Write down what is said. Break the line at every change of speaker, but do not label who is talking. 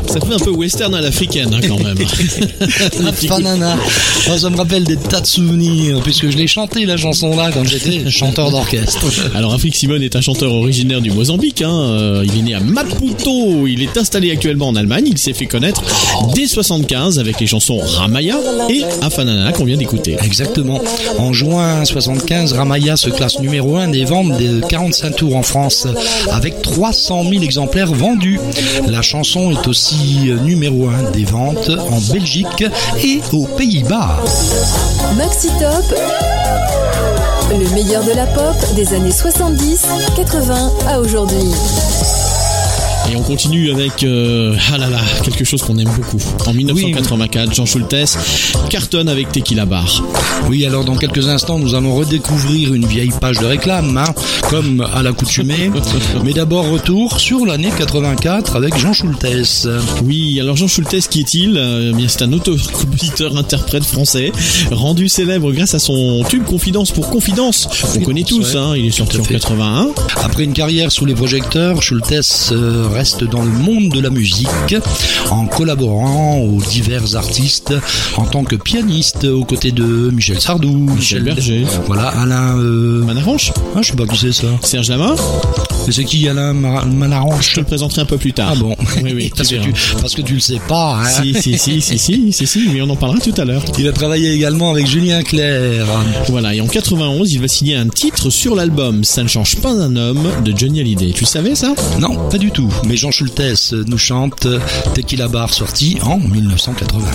Ça fait un peu western à l'africaine hein, quand même.
Afanana. Oh, ça me rappelle des tas de souvenirs, puisque je l'ai chanté la chanson là quand j'étais chanteur d'orchestre.
Alors Afrique Simone est un chanteur originaire du Mozambique. Il est né à Maputo. Il est installé actuellement en Allemagne. Il s'est fait connaître dès 75 avec les chansons Ramaya et Afanana qu'on vient d'écouter.
Exactement. En juin 75, Ramaya se classe numéro 1 des ventes de 45 tours en France, avec 300 000 exemplaires vendus. La chanson est aussi numéro 1 des ventes en Belgique et aux Pays-Bas.
Maxi Top, le meilleur de la pop des années 70, 80 à aujourd'hui.
Et on continue avec quelque chose qu'on aime beaucoup. En 1984, Jean Schultes cartonne avec Tequila Bar.
Oui, alors dans quelques instants, nous allons redécouvrir une vieille page de réclame, comme à l'accoutumée. Mais d'abord, retour sur l'année 84 avec Jean Schultes.
Oui, alors Jean Schultes, qui est-il ? Bien, c'est un auteur-compositeur-interprète français, rendu célèbre grâce à son tube Confidence pour Confidence. On connaît tous, il est sorti en 81.
Après une carrière sous les projecteurs, Schultes reste dans le monde de la musique en collaborant aux divers artistes en tant que pianiste aux côtés de Michel Sardou,
Michel Berger,
voilà, Alain
Manaranche.
Ah, je sais pas qui c'est ça.
Serge Lama.
Mais c'est qui Alain Manaranche?
Je te le présenterai un peu plus tard.
Ah bon?
Oui,
parce que tu le sais pas, hein.
Si, mais on en parlera tout à l'heure.
Il a travaillé également avec Julien Clerc.
Voilà, et en 91, il va signer un titre sur l'album Ça ne change pas d'un homme de Johnny Hallyday. Tu savais ça?
Non, pas du tout. Mais Jean Schultes nous chante Tequila Bar, sorti en 1981.